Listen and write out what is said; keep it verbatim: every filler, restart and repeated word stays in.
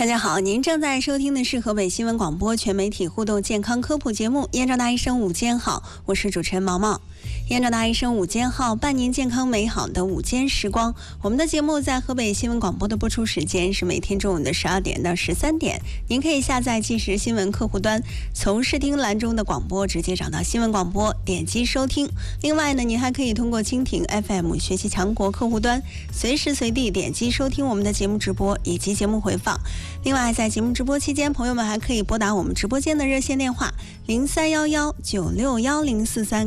大家好，您正在收听的是河北新闻广播全媒体互动健康科普节目《燕赵大医生午间好》，我是主持人毛毛。燕赵大医生午间好，伴您健康美好的午间时光。我们的节目在河北新闻广播的播出时间是每天中午的十二点到十三点。您可以下载即时新闻客户端，从视听栏中的广播直接找到新闻广播，点击收听。另外呢，您还可以通过蜻蜓 F M 学习强国客户端，随时随地点击收听我们的节目直播以及节目回放。另外，在节目直播期间，朋友们还可以拨打我们直播间的热线电话零三幺幺九六幺零四三。